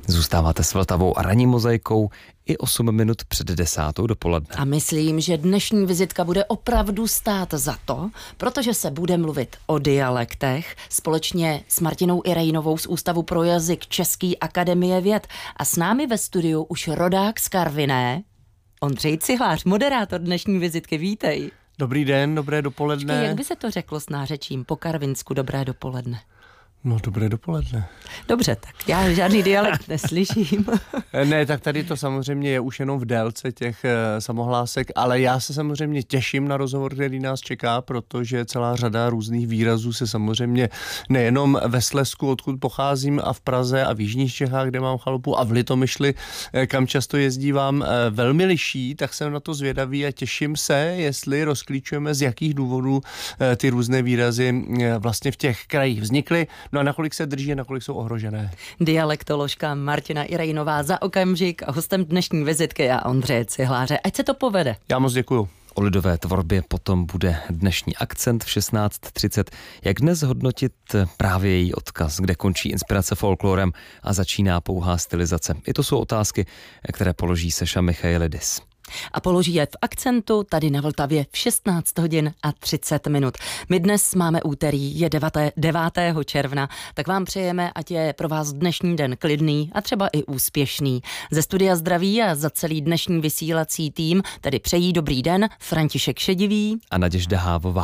Zůstáváte s Vltavou a ranní mozaikou i 8 minut před 10. dopoledne. A myslím, že dnešní vizitka bude opravdu stát za to, protože se bude mluvit o dialektech společně s Martinou Irejnovou z Ústavu pro jazyk České akademie věd. A s námi ve studiu už rodák z Karviné, Ondřej Cihlář, moderátor dnešní vizitky. Vítej. Dobrý den, dobré dopoledne. Počkej, jak by se to řeklo s nářečím po karvinsku dobré dopoledne? No, dobré dopoledne. Dobře, tak já žádný dialekt neslyším. Ne, tak tady to samozřejmě je už jenom v délce těch samohlásek, ale já se samozřejmě těším na rozhovor, který nás čeká, protože celá řada různých výrazů se samozřejmě nejenom ve Slezsku, odkud pocházím, a v Praze a v jižních Čechách, kde mám chalupu, a v Litomyšli, kam často jezdívám, velmi liší, tak jsem na to zvědavý a těším se, jestli rozklíčujeme, z jakých důvodů ty různé výrazy vlastně v těch krajích vznikly. No a nakolik se drží a nakolik jsou ohrožené. Dialektoložka Martina Irejnová za okamžik a hostem dnešní vizitky a Ondřeje Cihláře. Ať se to povede. Já moc děkuju. O lidové tvorbě potom bude dnešní akcent v 16:30. Jak dnes hodnotit právě její odkaz, kde končí inspirace folklorem a začíná pouhá stylizace? I to jsou otázky, které položí Seša Michailidis. A položí je v akcentu tady na Vltavě v 16 hodin a 30 minut. My dnes máme úterý, je 9. června, tak vám přejeme, ať je pro vás dnešní den klidný a třeba i úspěšný. Ze studia zdraví a za celý dnešní vysílací tým tedy přejí dobrý den František Šedivý a Naděžda Hávová.